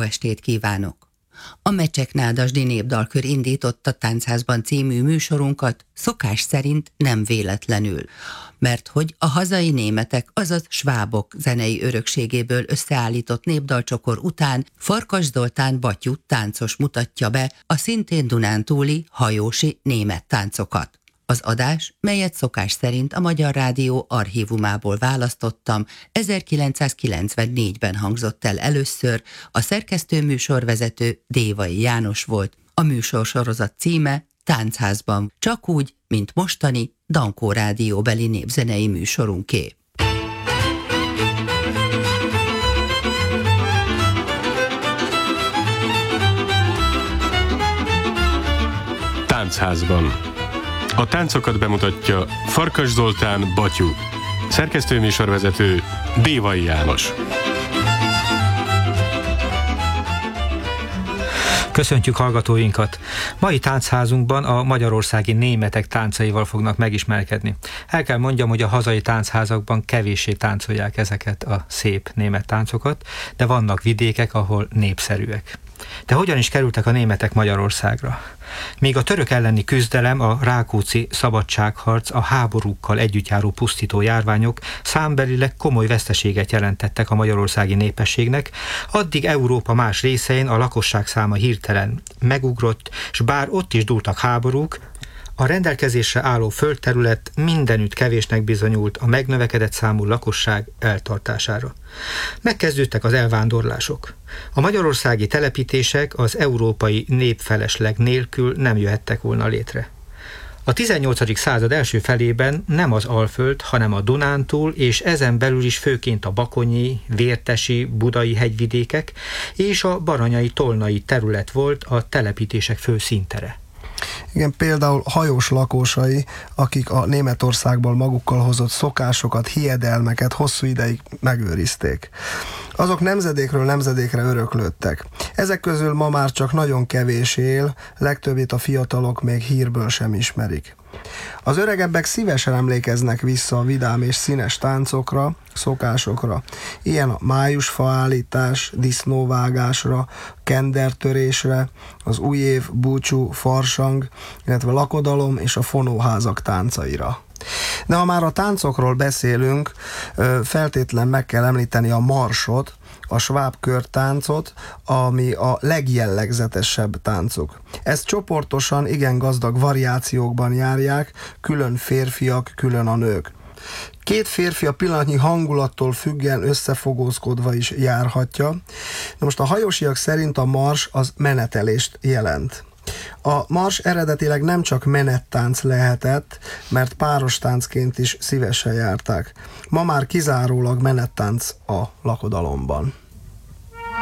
estét kívánok! A Mecsek-Nádasdy Népdalkör indította Táncházban című műsorunkat szokás szerint nem véletlenül, mert hogy a hazai németek, azaz svábok zenei örökségéből összeállított népdalcsokor után Farkas Zoltán Battyú táncos mutatja be a szintén dunántúli hajósi német táncokat. Az adás, melyet szokás szerint a Magyar Rádió archívumából választottam, 1994-ben hangzott el először, a szerkesztő műsorvezető Dévai János volt, a műsorsorozat címe Táncházban, csak úgy, mint mostani Dankó rádióbeli népzenei műsorunké. Táncházban. A táncokat bemutatja Farkas Zoltán Battyú, szerkesztőműsorvezető Dévai János. Köszöntjük hallgatóinkat! Mai táncházunkban a magyarországi németek táncaival fognak megismerkedni. El kell mondjam, hogy a hazai táncházakban kevéssé táncolják ezeket a szép német táncokat, de vannak vidékek, ahol népszerűek. De hogyan is kerültek a németek Magyarországra? Míg a török elleni küzdelem, a rákóczi szabadságharc, a háborúkkal együttjáró pusztító járványok számbelileg komoly veszteséget jelentettek a magyarországi népességnek, addig Európa más részein a lakosság száma hirtelen megugrott, és bár ott is dúltak háborúk, a rendelkezésre álló földterület mindenütt kevésnek bizonyult a megnövekedett számú lakosság eltartására. Megkezdődtek az elvándorlások. A magyarországi telepítések az európai népfelesleg nélkül nem jöhettek volna létre. A 18. század első felében nem az Alföld, hanem a Dunántúl, és ezen belül is főként a bakonyi, vértesi, budai hegyvidékek és a baranyai-tolnai terület volt a telepítések fő színtere. Igen, például hajós lakosai, akik a Németországból magukkal hozott szokásokat, hiedelmeket hosszú ideig megőrizték. Azok nemzedékről nemzedékre öröklődtek. Ezek közül ma már csak nagyon kevés él, legtöbbét a fiatalok még hírből sem ismerik. Az öregebbek szívesen emlékeznek vissza a vidám és színes táncokra, szokásokra. Ilyen a májusfaállítás, disznóvágásra, kendertörésre, az újév, búcsú, farsang, illetve lakodalom és a fonóházak táncaira. De ha már a táncokról beszélünk, feltétlen meg kell említeni a marsot, a sváb körtáncot, ami a legjellegzetesebb táncuk. Ezt csoportosan igen gazdag variációkban járják, külön férfiak, külön a nők. Két férfi a pillanatnyi hangulattól függően összefogózkodva is járhatja. De most a hajósiak szerint a mars az menetelést jelent. A mars eredetileg nem csak menettánc lehetett, mert páros táncként is szívesen járták. Ma már kizárólag menettánc a lakodalomban.